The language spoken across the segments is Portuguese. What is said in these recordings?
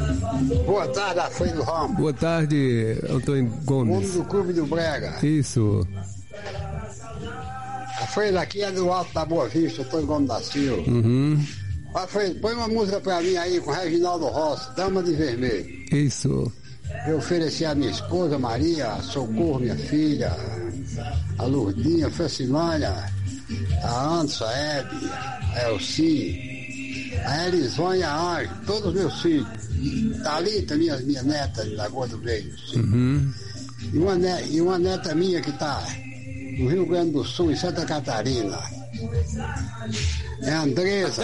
Boa tarde, Alfredo Ramos. Boa tarde, Antônio Gomes. Homem do Clube do Brega. Isso. Alfredo, aqui é do Alto da Boa Vista, Antônio Gomes da Silva. Alfredo, põe uma música pra mim aí com Reginaldo Rossi, Dama de Vermelho. Isso. Eu ofereci a minha esposa, Maria, a Socorro, minha filha, a Lourdinha, a Francilânia, a Anderson, a Hebe, a Elci, a Elisônia, a Anjo, todos os meus filhos. Thalita, minha neta, de Lagoa do Brejo. E uma neta minha que está no Rio Grande do Sul, em Santa Catarina. É a Andressa.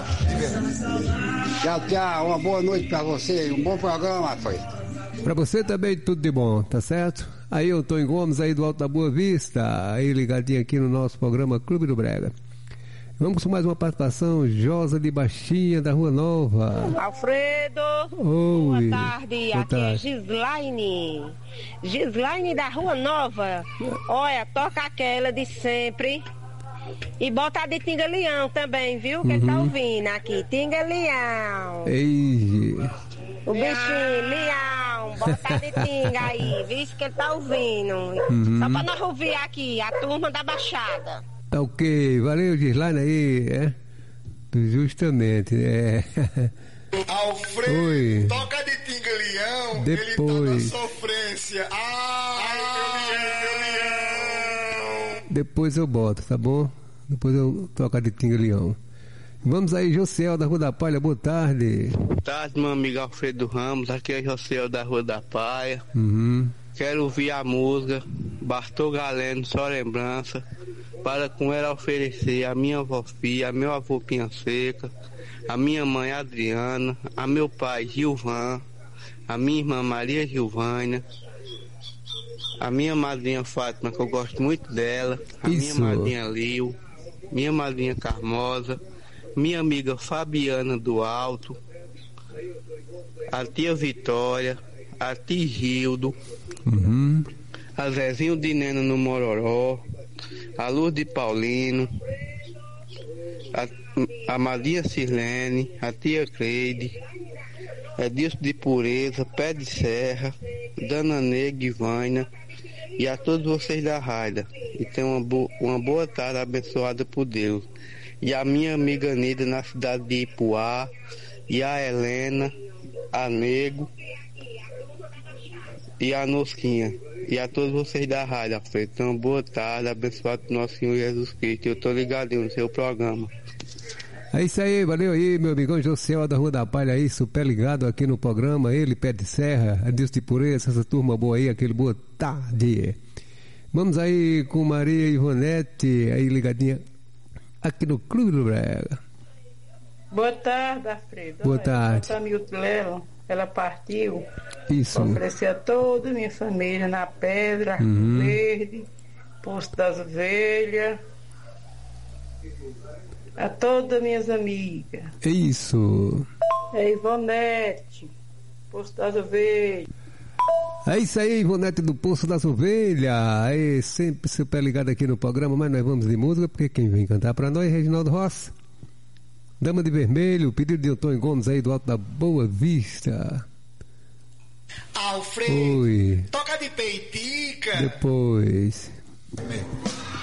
Tchau, uma boa noite para você, um bom programa, foi. Para você também tudo de bom, tá certo? Aí o Antônio Gomes aí do Alto da Boa Vista, aí ligadinho aqui no nosso programa Clube do Brega. Vamos com mais uma participação, Josa de Baixinha, da Rua Nova. Alfredo, Oi. boa tarde, aqui é Gislaine. Gislaine da Rua Nova. Olha, toca aquela de sempre. E bota a de Tinga Leão também, viu? Quem tá ouvindo aqui, Tinga Leão. Ei. O bichinho, Leão, bota a de Tinga aí, viu que ele tá ouvindo. Só pra nós ouvir aqui, a turma da Baixada. Tá ok, valeu Gislaine aí, justamente, Alfredo, oi. toca de Tinga Leão, Depois. ele tá na sofrência. Ai, meu leão. Depois eu boto, tá bom? Depois eu toco a de Tinga Leão. Vamos aí, Josiel da Rua da Palha, boa tarde. Boa tarde, meu amigo Alfredo Ramos, aqui é Josiel da Rua da Palha. Quero ouvir a música Bastou Galeno, só lembrança, para com ela oferecer a minha avó Fia, a meu avô Pinha Seca, a minha mãe Adriana, a meu pai Gilvan, a minha irmã Maria Gilvânia, a minha madrinha Fátima, que eu gosto muito dela, a minha madrinha Lio, minha madrinha Carmosa, minha amiga Fabiana do Alto, a tia Vitória, a tia Gildo, a Zezinho de Nena no Mororó, a Luz de Paulino, a Maria Sirlene, a tia Cleide, Edilson de Pureza, Pé de Serra, Dana Negra e Vaina, e a todos vocês da Raida. E tenham uma boa tarde abençoada por Deus. E a minha amiga Nida na cidade de Ipuá, e a Helena, a Nego e a Nosquinha. E a todos vocês da rádio, Alfredo. Então, boa tarde, abençoado por nosso Senhor Jesus Cristo. Eu tô ligadinho no seu programa. É isso aí, valeu aí, meu amigão Josiel da Rua da Palha aí, super ligado aqui no programa. Ele, Pé de Serra, Adilson de Pureza, essa turma boa aí, aquele boa tarde. Vamos aí com Maria Ivonete, aí ligadinha aqui no Clube do Brega. Boa tarde, Alfredo. Boa tarde. Nossa amiga Lela, ela partiu. Isso. Oferecer a toda a minha família na Pedra, Verde, Posto das Ovelhas, a todas minhas amigas. Isso. É Ivonete, Posto das Ovelhas. É isso aí, Ivonete do Poço das Ovelhas. É sempre super ligado aqui no programa, mas nós vamos de música, porque quem vem cantar pra nós é Reginaldo Rossi. Dama de Vermelho, pedido de Antônio Gomes aí do Alto da Boa Vista. Alfredo, oi. Toca de Peitica. Depois.